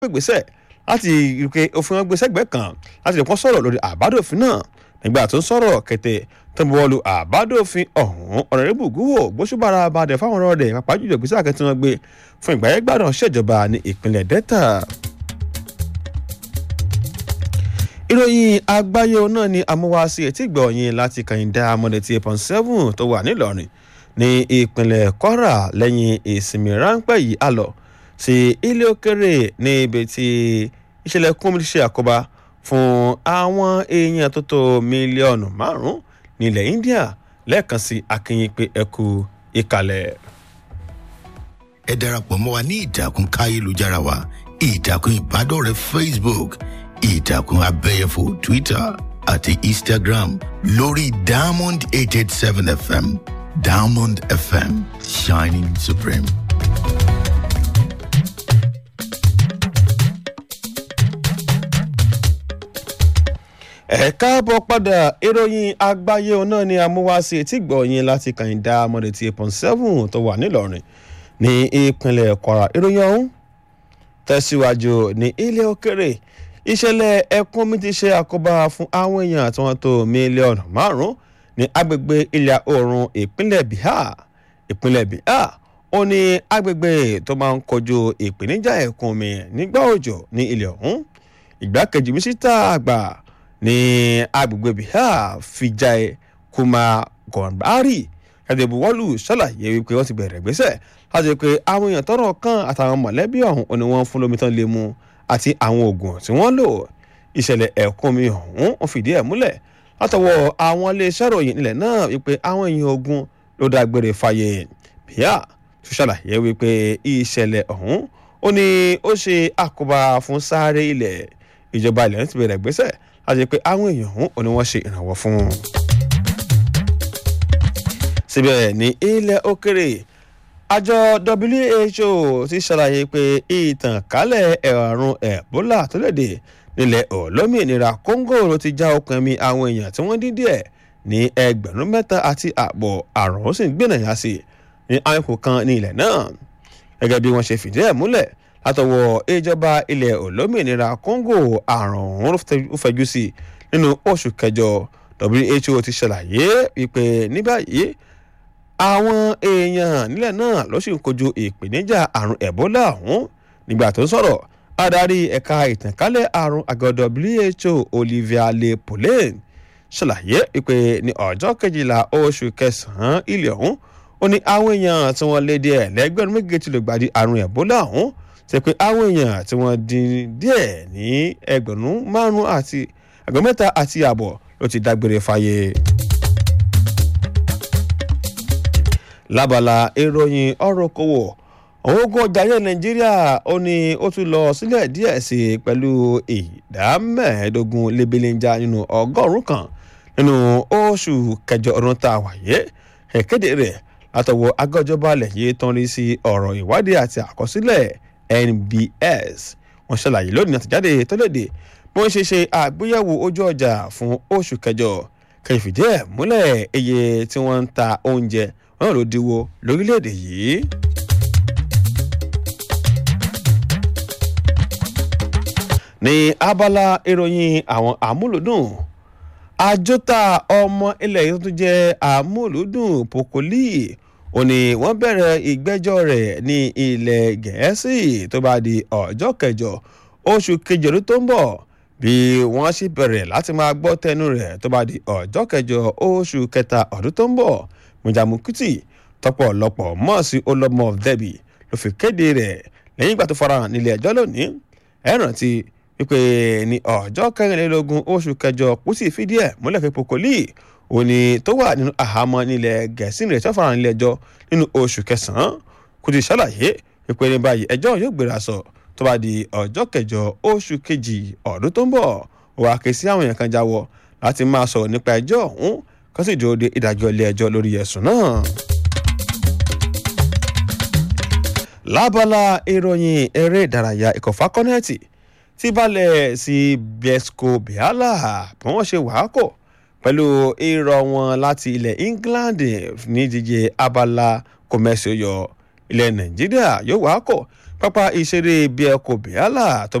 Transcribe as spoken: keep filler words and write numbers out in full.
gbègbèsẹ̀ láti rí pé òfin wọn gbé sẹ́gbẹ̀ẹ́ kan láti lè kọ́ sọ̀rọ̀ lórí àbádòfin náà nígbà tó ń sọ̀rọ̀ kété tó ń bọ́ọ̀lù àbádòfin ọ̀hún ọ̀nàrẹ́bù gúwò gbóṣùbára bàdẹ̀ fáwọn ọ̀rọ̀ rẹ̀ pàápàá jùlọ ìgbésẹ̀ àkẹ́tì tí wọ́n gbé fún ìgbáyégbádùn ṣèjọba ní ìpínlẹ̀ Delta. ìròyìn àgbáyé náà ni amúwáṣí etí gbọ̀nyìn láti kàyíndá amọ̀dẹ̀tì eight point seven tó wà nílọrin ní ìpínlẹ̀ Kwara lẹ́yìn ìsinmi ráńpẹ́ yìí á lọ sí ilé òkèrè ní ibi tí ìṣẹ̀lẹ̀ kúmí ṣe àkóbá fún àwọn èèyàn tó tó mílíọ̀nù márùn-ún nílẹ̀ India lẹ́ẹ̀kan sí akínyìn pé ẹ kú ìkàlẹ̀. ẹ darapọ̀ mọ́ wa ní ìtàkùn káyélujára wa ìtàkùn ìbádọ́rẹ̀ẹ́ Facebook ìtàkùn abẹ́yẹfò Twitter àti Instagram lórí Diamond eight eight seven F M Diamond F M shining supreme. ẹ káàbọ̀ padà ìròyìn àgbáyé náà ni amúwáṣí etí gbọ̀nyìn láti kàyíndá amọ̀dẹ̀tì eight point seven tó wà nílọrin ní ìpínlẹ̀ Kwara. ìròyìn ọ̀hún tẹ̀síwájú ní ilé òkèrè ìṣẹ̀lẹ̀ ẹ̀kún mi ti ṣe àkóbá fún àwọn èèyàn tí wọ́n tó mílíọ̀nù márùn-ún ní agbègbè ìlà oòrùn ìpínlẹ̀ Bihar. ìpínlẹ̀ Bihar ó ní agbègbè tó máa ń kojú ìpèníjà ẹ̀kún omi nígbà òjò ní ilẹ̀ ọ̀hún. ìgbákejì mínísítà àgbà ní agbègbè Bihar Vijay Kumar Gambhari kàdébùwọ́lù ṣàlàyé wípé wọ́n ti bẹ̀rẹ̀ ìgbésẹ̀ láti pé àwọn èèyàn tọ́rọ̀ kàn àtàwọn mọ̀lẹ́bí ọ̀hún ni wọ́n fún lómi tán lè mu àti àwọn oògùn tí wọ́n lò. ìṣẹ̀lẹ̀ ẹ̀kún omi ọ̀hún ń fìdí ẹ̀ múlẹ̀ látọwọ́ àwọn iléeṣẹ́ ìròyìn ilẹ̀ náà wípé àwọn èèyàn ogun ló dágbére fáyé. Bihar tún ṣàlàyé wípé ìṣẹ̀lẹ̀ ọ̀hún ó ní ó ṣe àkóbá fún sáré ilẹ̀ ìjọba ilẹ̀ ti bẹ̀rẹ̀ ìgbésẹ̀ láti pé àwọn èèyàn ọ̀hún ò ní wọ́n ṣe ìrànwọ́ fún un. síbẹ̀ ní ilẹ̀ òkèrè àjọ W H O ti ṣàlàyé pé ìtànkálẹ̀ àrùn Ebola tó lédè nílẹ̀ olómìnira Congo ló ti já okùn ẹ̀mí àwọn èèyàn tí wọ́n dín díẹ̀ ní ẹgbẹ̀rún mẹ́ta àti ààbọ̀ àrùn ó sì ń gbìnàyà sí ní àyẹ̀kù kan ní ilẹ̀ náà gẹ́gẹ́ bí wọ́n ṣe fìdí ẹ̀ múlẹ̀ látọwọ́ ìjọba ilẹ̀ olómìnira Congo àrùn ọ̀hún ó fẹjú sí nínú oṣù kẹjọ. W H O ti ṣàlàyé wípé ní báyìí àwọn èèyàn nílẹ̀ náà ló sì ń kojú ìpèníjà àrùn Ebola ọ̀hún. nígbà tó ń sọ̀rọ̀ adarí ẹ̀ka ìtànkálẹ̀ àrùn àgọ́ W H O Olivia Le Poulain ṣàlàyé wípé ní ọjọ́ kejìlá oṣù kẹsàn-án ilẹ̀ ọ̀hún ó ní àwọn èèyàn tí wọ́n lé díẹ̀ lẹ́gbẹ̀rún méje tí ló gbàdí àrùn Ebola ọ̀hún ṣe pé àwọn èèyàn tí wọ́n dín díẹ̀ ní ẹgbẹ̀rún márùn-ún àti ẹgbẹ̀rún mẹ́ta àti ààbọ̀ ló ti dágbére fáyé. lábala ìròyìn ọ̀rọ̀ kòwò àwọn ogun ọjà ilẹ̀ Nàìjíríà ó ní ó tún lọ sílẹ̀ díẹ̀ sí i pẹ̀lú ìdá mẹ́ẹ̀ẹ́dógún lébeléńjà nínú ọgọ́rùn-ún kan nínú oṣù kẹjọ ọdún tá a wáyé. ẹ̀kéde rẹ̀ látọwọ́ agọ́jọba lẹ́yìn tó ń rí sí ọ̀rọ̀ ìwádìí àti àkọsílẹ̀ N B S. wọ́n ṣàlàyé lónìí àtẹ̀jáde tó léde bí wọ́n ṣe ṣe àgbéyẹ̀wò ojú ọjà fún oṣù kẹjọ kẹfìdí ẹ̀ múlẹ̀ iye tí wọ́n ń ta oúnjẹ wọn ló dínwó lórílẹ̀‐èdè yìí. ní abala ìròyìn àwọn àmúlòdùn àjọta ọmọ ilẹ̀ yìí tó jẹ́ àmúlòdùn Pokoli ó ní wọ́n bẹ̀rẹ̀ ìgbẹ́jọ́ rẹ̀ ní ilẹ̀ Gẹ̀ẹ́sì tó bá di ọjọ́ kẹjọ oṣù kejì ọdún tó ń bọ̀ bí wọ́n sì bẹ̀rẹ̀ láti máa gbọ́ tẹnu rẹ̀ tó bá di ọjọ́ kẹjọ oṣù kẹta ọdún tó ń bọ̀. Mujamu Kuti tọ́pọ̀lọpọ̀ mọ̀ sí Olomọ of Derby ló fi kéde rẹ̀ lẹ́yìn ìgbà tó farahàn nílé ẹjọ́ lónìí. ẹ rántí wípé ní ọjọ́ kẹrìnlélógún oṣù kẹjọ Kuti fìdí ẹ̀ múlẹ̀ pé Pokoli òní tó wà nínú àhámọ́ nílẹ̀ Gẹ̀ẹ́sì rẹ̀ tó farahàn nílé ẹjọ́ nínú oṣù kẹsàn-án. Kuti ṣàlàyé wípé ní báyìí ẹjọ́ yóò gbéra sọ tó bá di ọjọ́ kẹjọ oṣù kejì ọdún tó ń bọ̀. ó wá ké sí àwọn èèyàn kan jáwọ́ láti máa sọ̀rọ̀ nípa ẹjọ́ ọ̀hún kó sì dúró de ìdájọ́ ilé ẹjọ́ lórí ẹ̀sùn náà. lábala ìròyìn eré ìdárayá ikọ̀ fakọ́nẹ́ẹ̀tì ti balẹ̀ sí Blasco Biala bí wọ́n ṣe wàákò pẹ̀lú irọ́ wọn láti ilẹ̀ England ní ìdíje abala kòmẹ́sì yọ ilẹ̀ Nàìjíríà yóò wàákò pápá ìṣeré bíẹ́kọ̀ bíálà tó